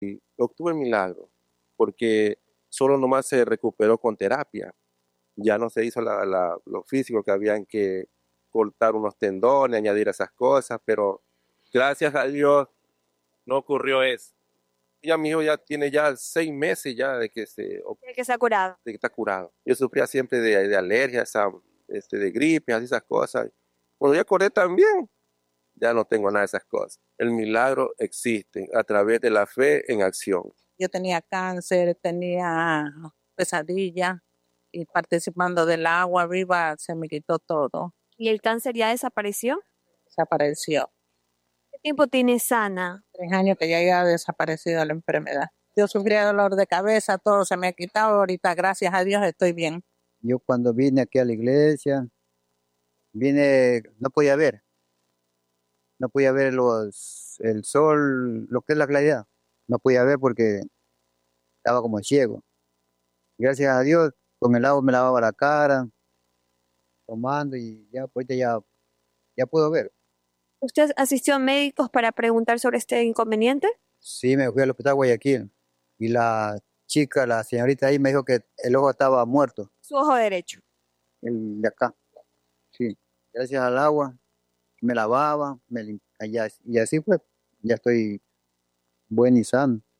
Obtuve el milagro, porque solo nomás se recuperó con terapia. Ya no se hizo lo físico, que habían que cortar unos tendones, añadir esas cosas, pero gracias a Dios no ocurrió eso. Ya mi hijo ya tiene ya 6 meses ya El que se ha curado. de que está curado. Yo sufría siempre de alergias, de gripe, así esas cosas. Cuando ya acordé también, ya no tengo nada de esas cosas. El milagro existe a través de la fe en acción. Yo tenía cáncer, tenía pesadilla y participando del agua viva se me quitó todo, ¿Y el cáncer ya desapareció? desapareció. ¿Qué tiempo tienes sana? 3 años que ya había desaparecido la enfermedad. Yo sufría dolor de cabeza, todo se me ha quitado. Ahorita, gracias a Dios, estoy bien. Yo cuando vine aquí a la iglesia, vine, no podía ver el sol, lo que es la claridad. No podía ver porque estaba como ciego. Gracias a Dios, con el agua me lavaba la cara, tomando y ya, pues ya puedo ver. ¿Usted asistió a médicos para preguntar sobre este inconveniente? Sí, me fui al hospital Guayaquil y la chica, la señorita ahí me dijo que el ojo estaba muerto, Su ojo derecho. el de acá. Sí, gracias al agua me lavaba, y así fue, ya estoy buen y sano.